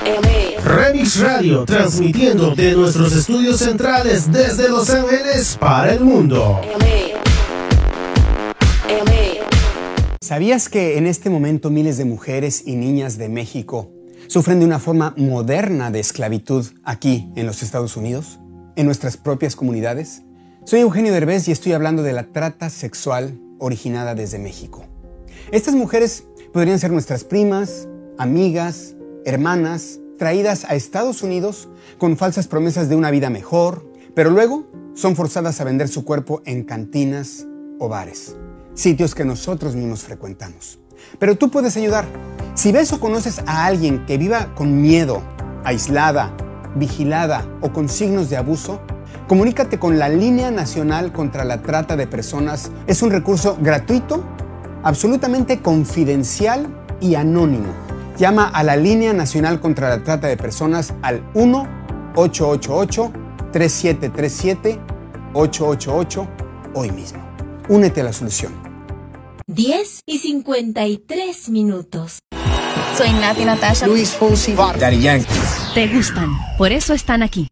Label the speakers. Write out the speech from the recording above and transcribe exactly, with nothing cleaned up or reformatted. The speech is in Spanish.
Speaker 1: Remix Radio, transmitiendo de nuestros estudios centrales desde Los Ángeles para el mundo.
Speaker 2: ¿Sabías que en este momento miles de mujeres y niñas de México sufren de una forma moderna de esclavitud aquí en los Estados Unidos, en nuestras propias comunidades? Soy Eugenio Derbez y estoy hablando de la trata sexual originada desde México. Estas mujeres podrían ser nuestras primas, amigas, hermanas, traídas a Estados Unidos con falsas promesas de una vida mejor, pero luego son forzadas a vender su cuerpo en cantinas o bares, sitios que nosotros mismos frecuentamos. Pero tú puedes ayudar. Si ves o conoces a alguien que viva con miedo, aislada, vigilada o con signos de abuso, comunícate con la Línea Nacional contra la Trata de Personas. Es un recurso gratuito, absolutamente confidencial y anónimo. Llama a la Línea Nacional contra la Trata de Personas al uno ocho ocho ocho, tres siete tres siete, ocho ocho ocho hoy mismo. Únete a la solución.
Speaker 3: diez y cincuenta y tres minutos.
Speaker 4: Soy Nati Natasha,
Speaker 5: Luis Fonsi, Daddy Yankee.
Speaker 6: Te gustan, por eso están aquí.